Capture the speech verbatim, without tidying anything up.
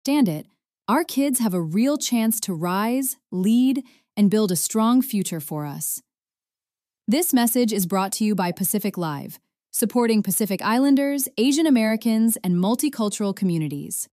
understand it, our kids have a real chance to rise, lead, and build a strong future for us. This message is brought to you by Pacific Live, supporting Pacific Islanders, Asian Americans, and multicultural communities.